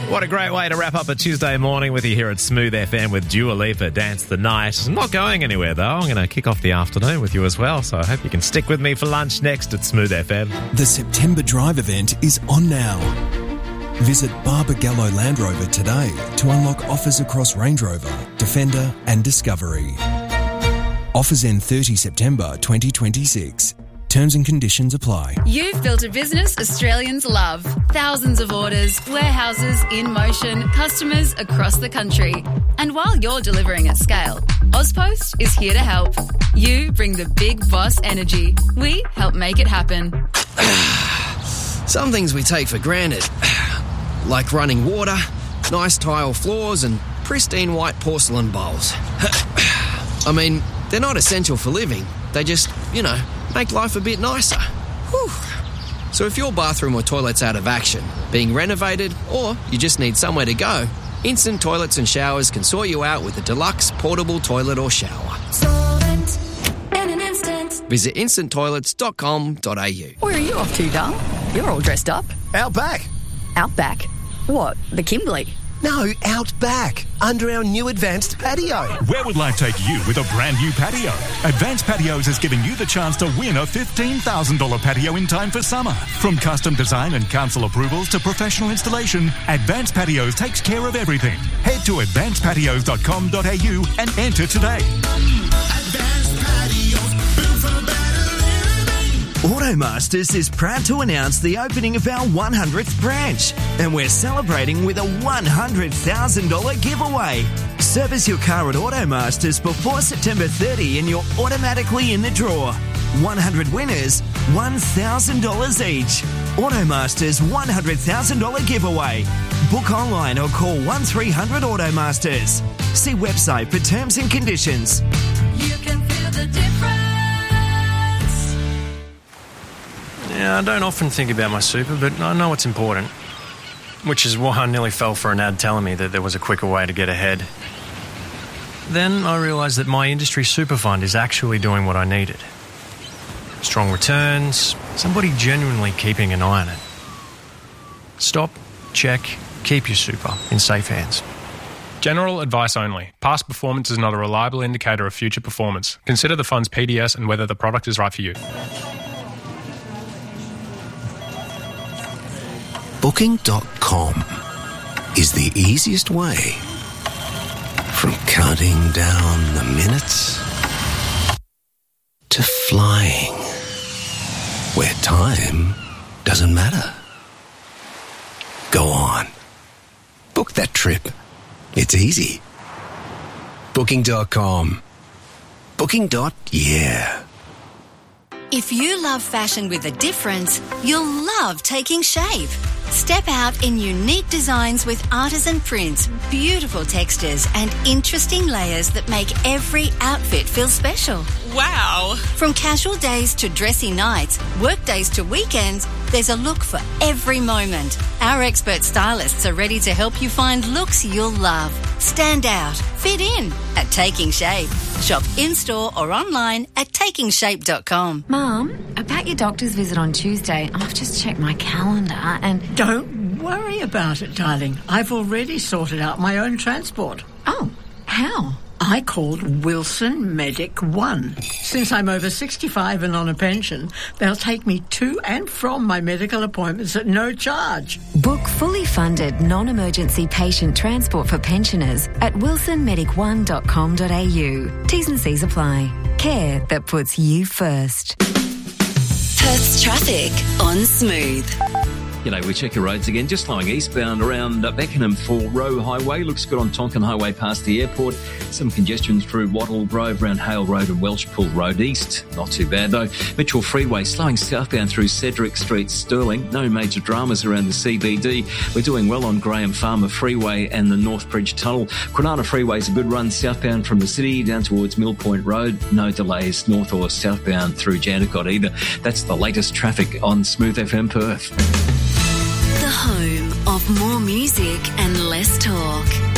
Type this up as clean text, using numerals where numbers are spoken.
What a great way to wrap up a Tuesday morning with you here at Smooth FM with Dua Lipa, Dance the Night. I'm not going anywhere, though. I'm going to kick off the afternoon with you as well, so I hope you can stick with me for lunch next at Smooth FM. The September Drive event is on now. Visit Barbagallo Land Rover today to unlock offers across Range Rover, Defender and Discovery. Offers end 30 September 2026. Terms and conditions apply. You've built a business Australians love. Thousands of orders, warehouses in motion, customers across the country. And while you're delivering at scale, Ozpost is here to help. You bring the big boss energy. We help make it happen. Some things we take for granted, like running water, nice tile floors and pristine white porcelain bowls. I mean, they're not essential for living. They just, make life a bit nicer. Whew. So if your bathroom or toilet's out of action, being renovated, or you just need somewhere to go, Instant Toilets and Showers can sort you out with a deluxe portable toilet or shower. Solvent in an instant. Visit instanttoilets.com.au. Where are you off to, darling? You're all dressed up. Out back. Out back? What, the Kimberley? No, out back, under our new Advanced Patio. Where would life take you with a brand new patio? Advanced Patios is giving you the chance to win a $15,000 patio in time for summer. From custom design and council approvals to professional installation, Advanced Patios takes care of everything. Head to advancedpatios.com.au and enter today. Advanced Patios, built for better living. Automasters is proud to announce the opening of our 100th branch, and we're celebrating with a $100,000 giveaway. Service your car at Automasters before September 30 and you're automatically in the draw. 100 winners, $1,000 each. Automasters $100,000 giveaway. Book online or call 1300 Automasters. See website for terms and conditions. You can feel the difference. Yeah, I don't often think about my super, but I know it's important. Which is why I nearly fell for an ad telling me that there was a quicker way to get ahead. Then I realised that my industry super fund is actually doing what I needed. Strong returns, somebody genuinely keeping an eye on it. Stop, check, keep your super in safe hands. General advice only. Past performance is not a reliable indicator of future performance. Consider the fund's PDS and whether the product is right for you. Booking.com is the easiest way from counting down the minutes to flying where time doesn't matter. Go on. Book that trip. It's easy. Booking.com. Booking.yeah. If you love fashion with a difference, you'll love Taking Shape. Step out in unique designs with artisan prints, beautiful textures and interesting layers that make every outfit feel special. Wow! From casual days to dressy nights, work days to weekends, there's a look for every moment. Our expert stylists are ready to help you find looks you'll love. Stand out, fit in at Taking Shape. Shop in-store or online at takingshape.com. Mum, about your doctor's visit on Tuesday, I've just checked my calendar and... Don't worry about it, darling. I've already sorted out my own transport. Oh, how? I called Wilson Medic One. Since I'm over 65 and on a pension, they'll take me to and from my medical appointments at no charge. Book fully funded non-emergency patient transport for pensioners at wilsonmedic1.com.au. T's and C's apply. Care that puts you first. Perth's traffic on Smooth. G'day, we check your roads again. Just flowing eastbound around Beckenham for Roe Highway. Looks good on Tonkin Highway past the airport. Some congestion through Wattle Grove around Hale Road and Welshpool Road East. Not too bad though. Mitchell Freeway slowing southbound through Cedric Street, Stirling. No major dramas around the CBD. We're doing well on Graham Farmer Freeway and the North Bridge Tunnel. Kwinana Freeway's a good run southbound from the city down towards Mill Point Road. No delays north or southbound through Jandakot either. That's the latest traffic on Smooth FM Perth. The home of more music and less talk.